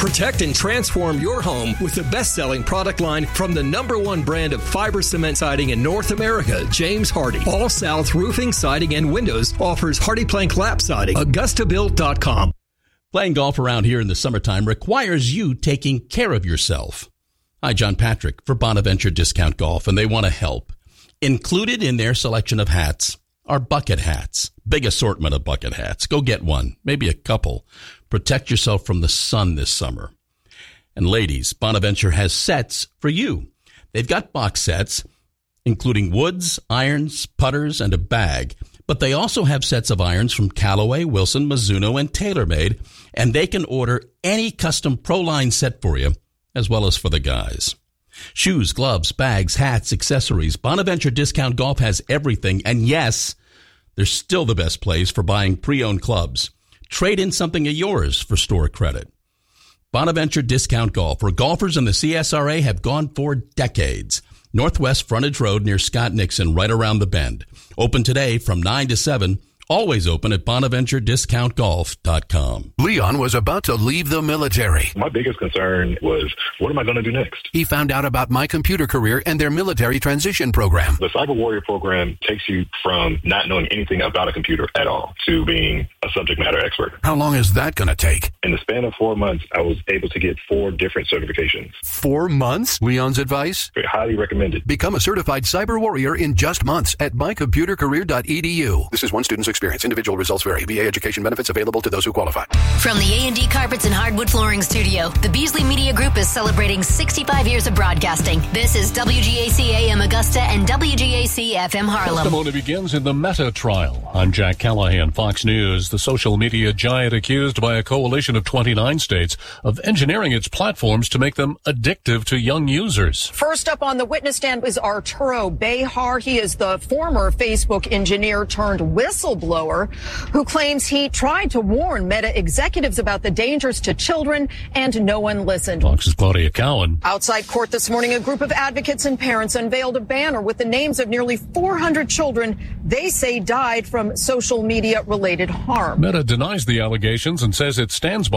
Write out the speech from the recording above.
Protect and transform your home with the best-selling product line from the #1 brand of fiber cement siding in North America, James Hardie. All South Roofing, Siding, and Windows offers Hardie Plank Lap Siding. AugustaBuilt.com. Playing golf around here in the summertime requires you taking care of yourself. Hi, John Patrick for Bonaventure Discount Golf, and they want to help. Included in their selection of hats are bucket hats. Big assortment of bucket hats. Go get one, maybe a couple. Protect yourself from the sun this summer. And ladies, Bonaventure has sets for you. They've got box sets, including woods, irons, putters, and a bag. But they also have sets of irons from Callaway, Wilson, Mizuno, and TaylorMade, and they can order any custom Pro-Line set for you, as well as for the guys. Shoes, gloves, bags, hats, accessories. Bonaventure Discount Golf has everything, and yes, they're still the best place for buying pre-owned clubs. Trade in something of yours for store credit. Bonaventure Discount Golf, where golfers in the CSRA have gone for decades. Northwest Frontage Road near Scott Nixon, right around the bend. Open today from 9 to 7. Always open at BonaventureDiscountGolf.com. Leon was about to leave the military. My biggest concern was, what am I going to do next? He found out about My Computer Career and their military transition program. The Cyber Warrior program takes you from not knowing anything about a computer at all to being a subject matter expert. How long is that going to take? In the span of 4 months, I was able to get 4 different certifications. 4 months? Leon's advice? Highly recommended. Become a certified cyber warrior in just months at mycomputercareer.edu. This is one student's experience. Individual results vary. VA education benefits available to those who qualify. From the A&D Carpets and Hardwood Flooring Studio, the Beasley Media Group is celebrating 65 years of broadcasting. This is WGAC AM Augusta and WGAC FM Harlem. Testimony begins in the Meta trial. I'm Jack Callahan, Fox News. The social media giant accused by a coalition of 29 states of engineering its platforms to make them addictive to young users. First up on the witness stand is Arturo Behar. He is the former Facebook engineer turned whistleblower who claims he tried to warn Meta executives about the dangers to children and no one listened. Fox's Claudia Cowan. Outside court this morning, a group of advocates and parents unveiled a banner with the names of nearly 400 children they say died from social media related harm. Meta denies the allegations and says it stands by